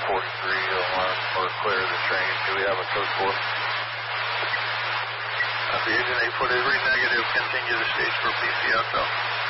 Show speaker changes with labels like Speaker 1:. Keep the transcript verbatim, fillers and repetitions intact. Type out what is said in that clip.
Speaker 1: forty-three, alarm or clear the train. Do we have a code for? Copy, Agent eight forty-three, negative. Continue to stage for P C S O.